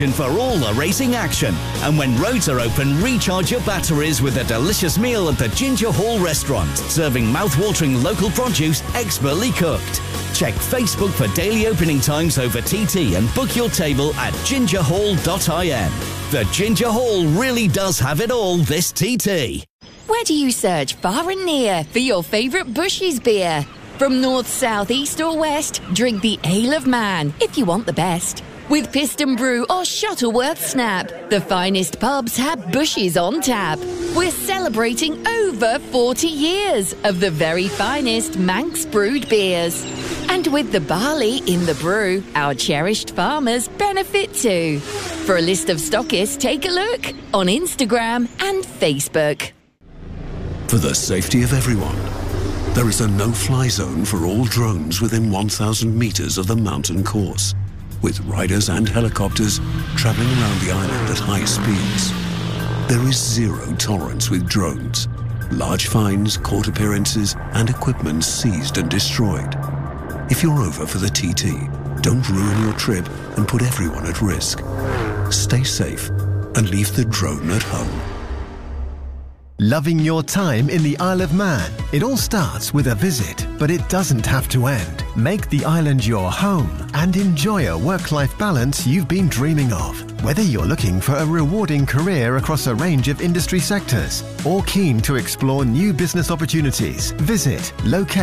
For all the racing action. And when roads are open, recharge your batteries with a delicious meal at the Ginger Hall restaurant, serving mouth-watering local produce expertly cooked. Check Facebook for daily opening times over TT and book your table at gingerhall.in. The Ginger Hall really does have it all this TT. Where do you search far and near for your favourite Bush's beer? From north, south, east or west, drink the Ale of Man if you want the best. With Piston Brew or Shuttleworth Snap, the finest pubs have Bush's on tap. We're celebrating over 40 years of the very finest Manx brewed beers. And with the barley in the brew, our cherished farmers benefit too. For a list of stockists, take a look on Instagram and Facebook. For the safety of everyone, there is a no-fly zone for all drones within 1,000 metres of the mountain course, with riders and helicopters travelling around the island at high speeds. There is zero tolerance with drones. Large fines, court appearances and equipment seized and destroyed. If you're over for the TT, don't ruin your trip and put everyone at risk. Stay safe and leave the drone at home. Loving your time in the Isle of Man? It all starts with a visit, but it doesn't have to end. Make the island your home and enjoy a work-life balance you've been dreaming of. Whether you're looking for a rewarding career across a range of industry sectors or keen to explore new business opportunities, visit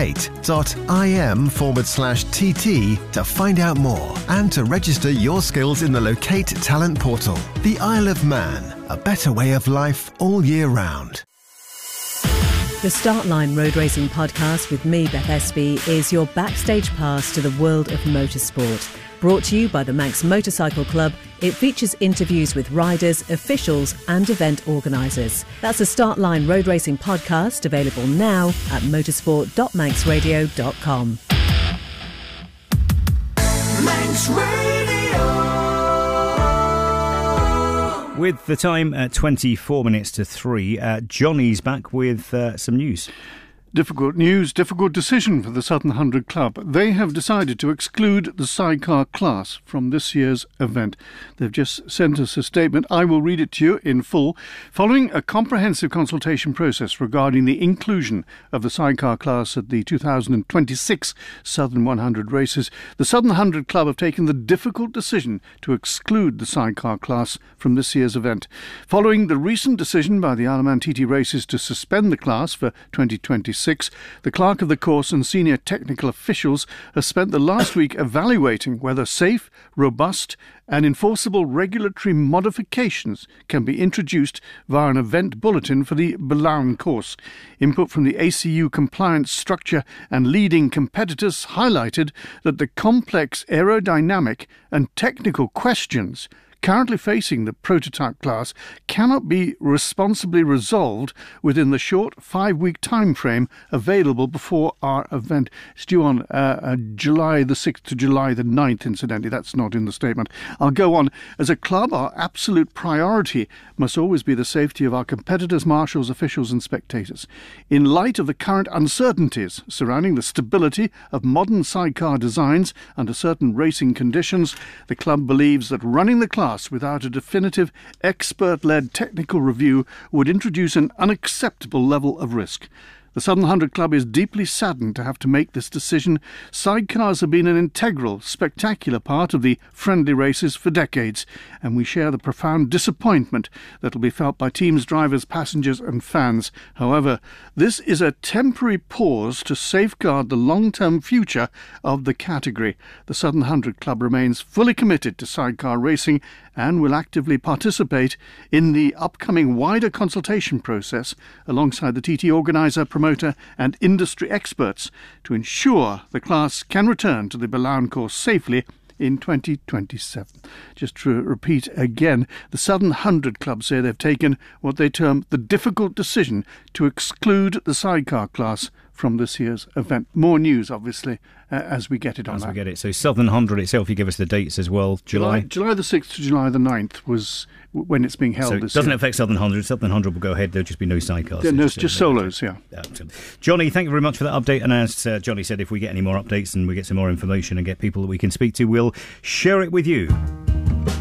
locate.im/TT to find out more and to register your skills in the Locate Talent Portal. The Isle of Man, a better way of life all year round. The Startline Road Racing Podcast with me, Beth Espy, is your backstage pass to the world of motorsport. Brought to you by the Manx Motorcycle Club, it features interviews with riders, officials and event organisers. That's the Startline Road Racing Podcast, available now at motorsport.manxradio.com. Manx Radio. With the time at 24 minutes to 3, Johnny's back with some news. Difficult news, difficult decision for the Southern 100 Club. They have decided to exclude the sidecar class from this year's event. They've just sent us a statement. I will read it to you in full. Following a comprehensive consultation process regarding the inclusion of the sidecar class at the 2026 Southern 100 races, the Southern 100 Club have taken the difficult decision to exclude the sidecar class from this year's event. Following the recent decision by the Isle of Man TT races to suspend the class for 2026, the clerk of the course and senior technical officials have spent the last week evaluating whether safe, robust and enforceable regulatory modifications can be introduced via an event bulletin for the Balaun course. Input from the ACU compliance structure and leading competitors highlighted that the complex aerodynamic and technical questions currently facing the prototype class cannot be responsibly resolved within the short 5-week time frame available before our event. It's due on July the 6th to July the 9th, incidentally. That's not in the statement. I'll go on. As a club, our absolute priority must always be the safety of our competitors, marshals, officials and spectators. In light of the current uncertainties surrounding the stability of modern sidecar designs under certain racing conditions, the club believes that running the class without a definitive expert-led technical review would introduce an unacceptable level of risk. The Southern 100 Club is deeply saddened to have to make this decision. Sidecars have been an integral, spectacular part of the friendly races for decades, and we share the profound disappointment that will be felt by teams, drivers, passengers and fans. However, this is a temporary pause to safeguard the long-term future of the category. The Southern 100 Club remains fully committed to sidecar racing and will actively participate in the upcoming wider consultation process alongside the TT organiser, promoter and industry experts to ensure the class can return to the Balaun course safely in 2027. Just to repeat again, the Southern 100 Club say they've taken what they term the difficult decision to exclude the sidecar class from this year's event. More news, obviously, as we get it on as that. we get it. So Southern 100 itself, you give us the dates as well. July the 6th to July the 9th was when it's being held. So it doesn't affect Southern 100. Southern 100 will go ahead. There'll just be no sidecars. Yeah, no, it's just solos, yeah. Johnny, thank you very much for that update. And as Johnny said, if we get any more updates and we get some more information and get people that we can speak to, we'll share it with you.